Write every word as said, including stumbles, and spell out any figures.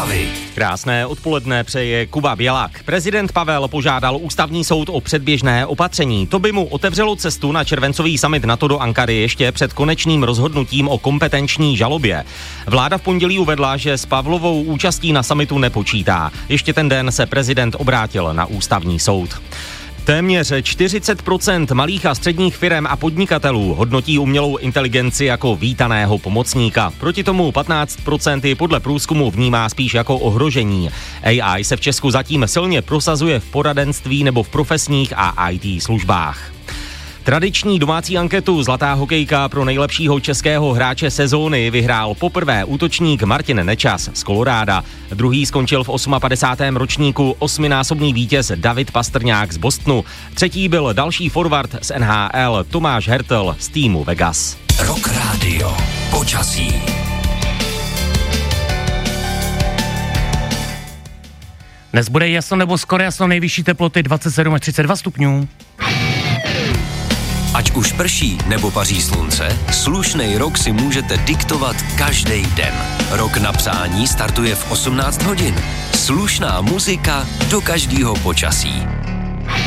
zprávy. Krásné odpoledne přeje Kuba Bělák. Prezident Pavel požádal ústavní soud o předběžné opatření. To by mu otevřelo cestu na červencový summit NATO do Ankary ještě před konečným rozhodnutím o kompetenční žalobě. Vláda v pondělí uvedla, že s Pavlovou účastí na summitu nepočítá. Ještě ten den se prezident obrátil na ústavní soud. Téměř čtyřicet procent malých a středních firem a podnikatelů hodnotí umělou inteligenci jako vítaného pomocníka. Proti tomu patnáct procent ji podle průzkumu vnímá spíš jako ohrožení. A I se v Česku zatím silně prosazuje v poradenství nebo v profesních a í té službách. Tradiční domácí anketu Zlatá hokejka pro nejlepšího českého hráče sezóny vyhrál poprvé útočník Martin Nečas z Koloráda. Druhý skončil v padesátém osmém ročníku osminásobný vítěz David Pastrňák z Bostonu. Třetí byl další forward z N H L Tomáš Hertl z týmu Vegas. Rock Radio. Počasí. Dnes bude jasno nebo skoro jasno, nejvyšší teploty dvacet sedm až třicet dva stupňů. Ať už prší nebo paří slunce, slušnej rok si můžete diktovat každý den. Rok na psání startuje v osmnáct hodin. Slušná muzika do každého počasí.